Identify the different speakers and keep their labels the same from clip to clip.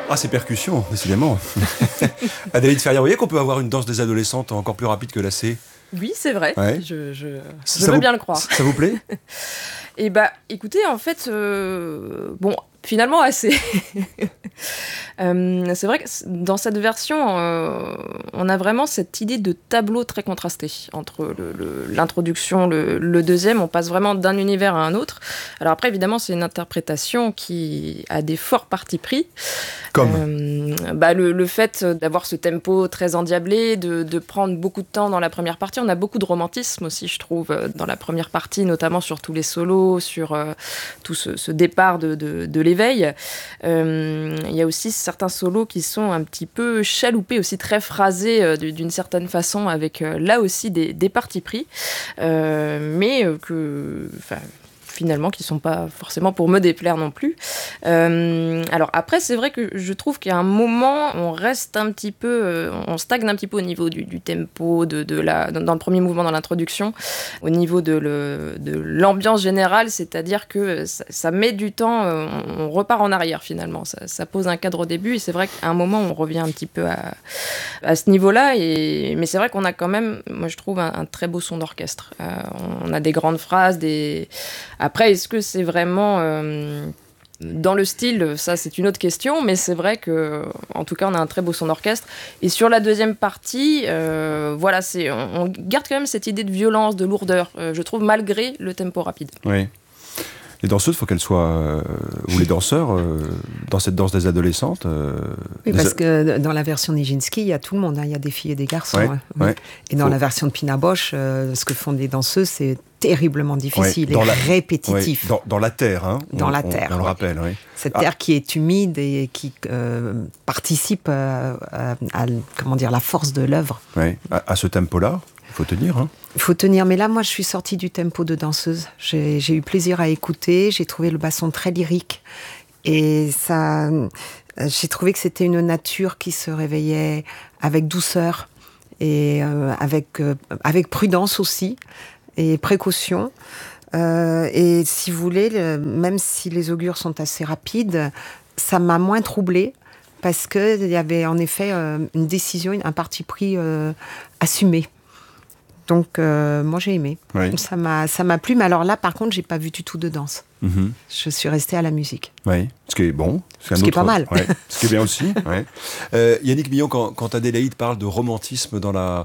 Speaker 1: Ah, ces percussions, décidément. Adélaïde Ferrier, vous voyez qu'on peut avoir une danse des adolescentes encore plus rapide que la C?
Speaker 2: Oui, c'est vrai.
Speaker 1: Ouais.
Speaker 2: Je veux bien le croire.
Speaker 1: Ça vous plaît?
Speaker 2: Et écoutez, en fait, finalement assez. C'est vrai que dans cette version, on a vraiment cette idée de tableau très contrasté entre l'introduction, le deuxième. On passe vraiment d'un univers à un autre. Alors après, évidemment, c'est une interprétation qui a des forts partis pris.
Speaker 1: Comme
Speaker 2: le fait d'avoir ce tempo très endiablé, de prendre beaucoup de temps dans la première partie. On a beaucoup de romantisme aussi, je trouve, dans la première partie, notamment sur tous les solos, sur tout ce départ de l'éveil. Il y a aussi certains solos qui sont un petit peu chaloupés, aussi très phrasés d'une certaine façon, avec là aussi des partis pris, finalement, qui ne sont pas forcément pour me déplaire non plus. Alors après, c'est vrai que je trouve qu'à un moment, on reste un petit peu, on stagne un petit peu au niveau du tempo, dans le premier mouvement, dans l'introduction, au niveau de l'ambiance générale, c'est-à-dire que ça met du temps, on repart en arrière finalement. Ça pose un cadre au début, et c'est vrai qu'à un moment, on revient un petit peu à ce niveau-là, mais c'est vrai qu'on a quand même, moi je trouve, un très beau son d'orchestre. On a des grandes phrases, Après, est-ce que c'est vraiment dans le style? Ça, c'est une autre question, mais c'est vrai que, en tout cas, on a un très beau son d'orchestre. Et sur la deuxième partie, on garde quand même cette idée de violence, de lourdeur, je trouve, malgré le tempo rapide.
Speaker 1: Oui. Les danseuses, il faut qu'elles soient, ou les danseurs, dans cette danse des adolescentes.
Speaker 3: Oui, parce que dans la version Nijinsky, il y a tout le monde, il y a des filles et des garçons.
Speaker 1: Ouais, ouais.
Speaker 3: Et dans la version de Pina Bausch, ce que font les danseuses, c'est terriblement difficile et répétitif.
Speaker 1: Oui, dans la terre, hein.
Speaker 3: Dans la terre.
Speaker 1: On le rappelle, oui.
Speaker 3: Cette terre qui est humide et qui participe à la force de l'œuvre.
Speaker 1: Oui, à ce tempo-là, il faut tenir, hein.
Speaker 3: Il faut tenir, mais là, moi, je suis sortie du tempo de danseuse. J'ai eu plaisir à écouter, j'ai trouvé le basson très lyrique. Et ça, j'ai trouvé que c'était une nature qui se réveillait avec douceur et avec prudence aussi et précaution. Et si vous voulez, même si les augures sont assez rapides, ça m'a moins troublée parce qu'il y avait en effet une décision, un parti pris assumé. Donc, moi, j'ai aimé.
Speaker 1: Oui.
Speaker 3: Ça m'a plu. Mais alors là, par contre, j'ai pas vu du tout de danse.
Speaker 1: Mm-hmm.
Speaker 3: Je suis restée à la musique.
Speaker 1: Oui, ce qui est bon.
Speaker 3: Ce qui est pas mal.
Speaker 1: Ouais, ce qui est bien aussi. Ouais. Yannick Millon, quand Adélaïde parle de romantisme dans la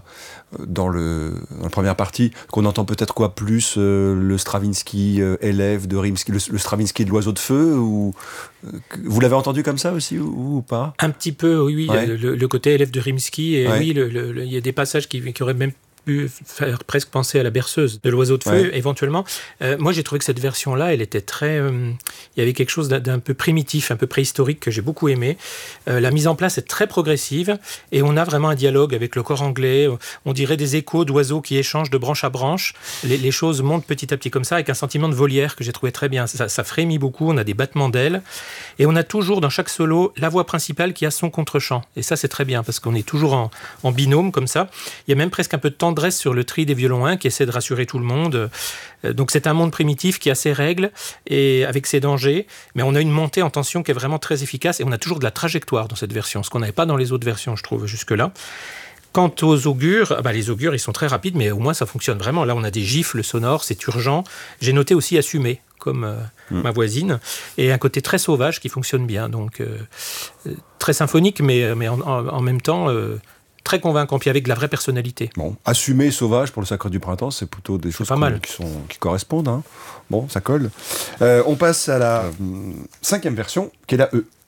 Speaker 1: première partie, qu'on entend peut-être quoi plus le Stravinsky élève de Rimsky, le Stravinsky de l'Oiseau de Feu, ou vous l'avez entendu comme ça aussi ou pas?
Speaker 4: Un petit peu, oui.
Speaker 1: Ouais.
Speaker 4: Le côté élève de Rimsky, et
Speaker 1: ouais.
Speaker 4: oui, il y a des passages qui auraient même pu faire presque penser à la berceuse de l'Oiseau de Feu, ouais. Éventuellement. Moi, j'ai trouvé que cette version-là, elle était très... il y avait quelque chose d'un peu primitif, un peu préhistorique que j'ai beaucoup aimé. La mise en place est très progressive et on a vraiment un dialogue avec le corps anglais. On dirait des échos d'oiseaux qui échangent de branche à branche. Les choses montent petit à petit comme ça, avec un sentiment de volière que j'ai trouvé très bien. Ça frémit beaucoup, on a des battements d'ailes. Et on a toujours, dans chaque solo, la voix principale qui a son contre-chant. Et ça, c'est très bien, parce qu'on est toujours en binôme, comme ça. Il y a même presque un peu de tendresse sur le tri des violons 1 qui essaie de rassurer tout le monde. Donc c'est un monde primitif qui a ses règles et avec ses dangers, mais on a une montée en tension qui est vraiment très efficace et on a toujours de la trajectoire dans cette version, ce qu'on n'avait pas dans les autres versions, je trouve, jusque-là. Quant aux augures, les augures, ils sont très rapides, mais au moins ça fonctionne vraiment. Là, on a des gifles sonores, c'est urgent. J'ai noté aussi assumé, comme ma voisine, et un côté très sauvage qui fonctionne bien. Donc très symphonique, mais en même temps... très convaincant, puis avec de la vraie personnalité.
Speaker 1: Bon, assumé sauvage pour le Sacre du Printemps, c'est plutôt des choses qui correspondent. Hein. Bon, ça colle. On passe à la 5e version, qui est la E.